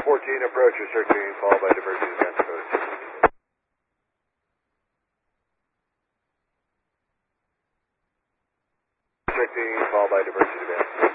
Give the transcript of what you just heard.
14, approach restricting, followed by diverging advance approach. Restricting, followed by diverging advance.